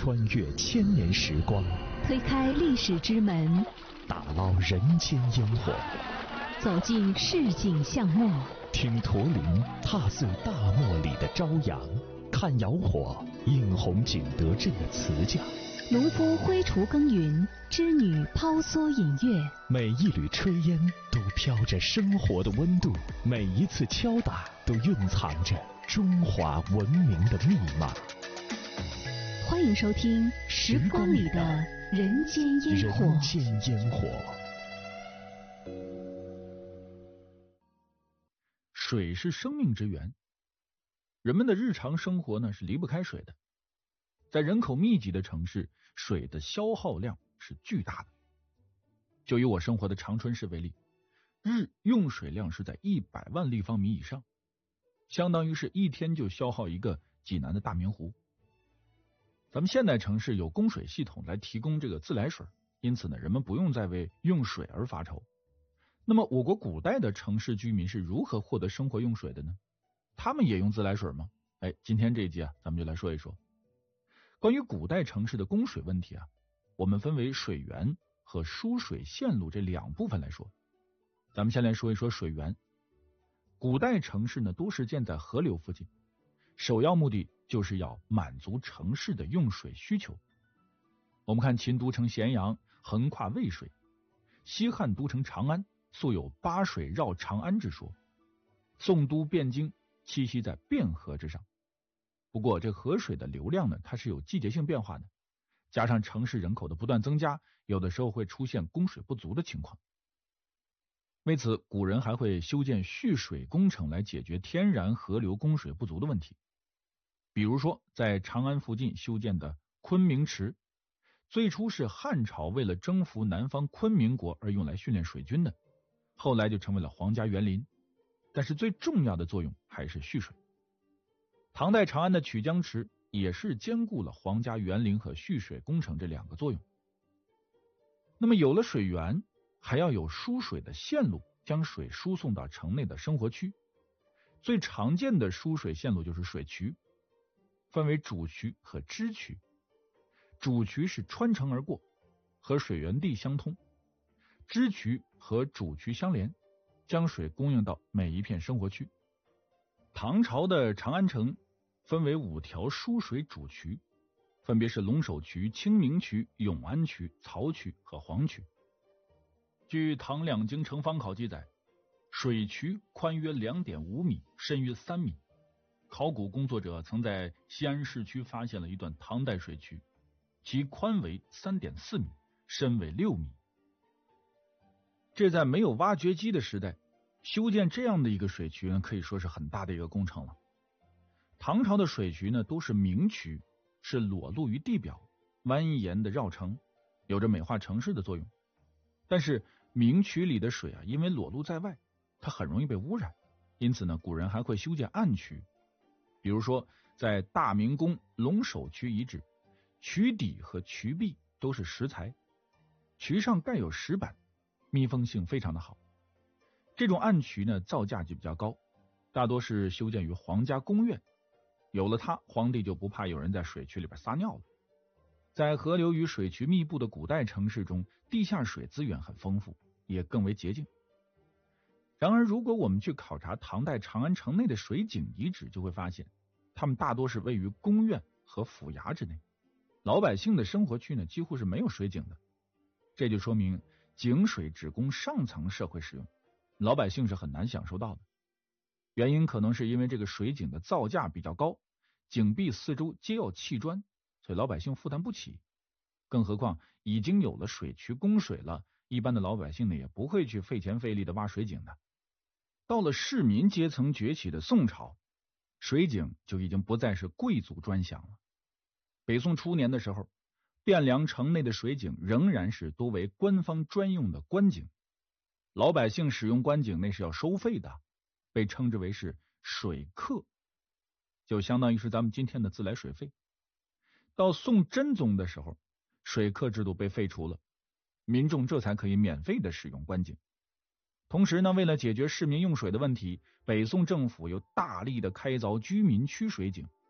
穿越千年时光， 推开历史之门， 打捞人间烟火， 走进市井巷陌， 听驼铃踏碎大漠里的朝阳，看窑火映红景德镇的瓷匠， 农夫挥锄耕耘，织女抛梭引乐， 每一缕炊烟都飘着生活的温度，每一次敲打都蕴藏着中华文明的密码。 欢迎收听《时光里的人间烟火》。 人间烟火。 水是生命之源，人们的日常生活呢是离不开水的。在人口密集的城市，水的消耗量是巨大的。就以我生活的长春市为例，日用水量是在100万立方米以上，相当于是一天就消耗一个济南的大明湖。咱们现代城市有供水系统来提供这个自来水，因此呢，人们不用再为用水而发愁。那么我国古代的城市居民是如何获得生活用水的呢？他们也用自来水吗？今天这一集咱们就来说一说关于古代城市的供水问题我们分为水源和输水线路这两部分来说。咱们先来说一说水源。古代城市呢都是建在河流附近，首要目的就是要满足城市的用水需求。我们看秦都城咸阳横跨渭水，西汉都城长安素有八水绕长安之说，宋都汴京栖息在汴河之上。不过这河水的流量呢，它是有季节性变化的，加上城市人口的不断增加，有的时候会出现供水不足的情况。为此，古人还会修建蓄水工程来解决天然河流供水不足的问题。比如说在长安附近修建的昆明池，最初是汉朝为了征服南方昆明国而用来训练水军的，后来就成为了皇家园林，但是最重要的作用还是蓄水。唐代长安的曲江池也是兼顾了皇家园林和蓄水工程这两个作用。那么有了水源，还要有输水的线路，将水输送到城内的生活区。最常见的输水线路就是水渠，分为主渠和支渠。主渠是穿城而过，和水源地相通；支渠和主渠相连，将水供应到每一片生活区。唐朝的长安城分为5条输水主渠，分别是龙首渠、清明渠、永安渠、曹渠和黄渠。据唐两京城方考记载，水渠宽约 2.5 米，深约3米。考古工作者曾在西安市区发现了一段唐代水渠，其宽为 3.4 米，深为6米。这在没有挖掘机的时代，修建这样的一个水渠呢，可以说是很大的一个工程了。唐朝的水渠呢都是明渠，是裸露于地表，蜿蜒的绕城，有着美化城市的作用。但是明渠里的水因为裸露在外，它很容易被污染，因此呢，古人还会修建暗渠。比如说在大明宫龙首渠遗址，渠底和渠壁都是石材，渠上盖有石板，密封性非常的好。这种暗渠呢造价就比较高，大多是修建于皇家宫苑，有了它，皇帝就不怕有人在水渠里边撒尿了。在河流与水渠密布的古代城市中，地下水资源很丰富，也更为洁净。然而如果我们去考察唐代长安城内的水井遗址，就会发现它们大多是位于宫苑和府衙之内，老百姓的生活区呢几乎是没有水井的。这就说明井水只供上层社会使用，老百姓是很难享受到的。原因可能是因为这个水井的造价比较高，井壁四周皆要砌砖，所以老百姓负担不起。更何况已经有了水渠供水了，一般的老百姓呢也不会去费钱费力的挖水井的。到了市民阶层崛起的宋朝，水井就已经不再是贵族专享了。北宋初年的时候，汴梁城内的水井仍然是多为官方专用的官井，老百姓使用官井那是要收费的，被称之为是水客，就相当于是咱们今天的自来水费。到宋真宗的时候，水客制度被废除了，民众这才可以免费的使用官井。同时呢，为了解决市民用水的问题，北宋政府又大力的开凿居民区水井，